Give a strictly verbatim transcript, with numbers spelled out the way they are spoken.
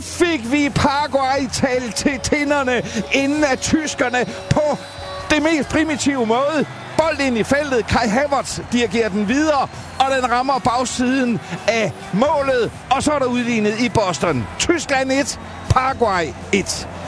fik vi Paraguay talt til tinderne, inden at tyskerne på det mest primitive måde bold ind i feltet. Kai Havertz dirigerer den videre, og den rammer bagsiden af målet, og så er der udlignet i Boston. Tyskland et, Paraguay et.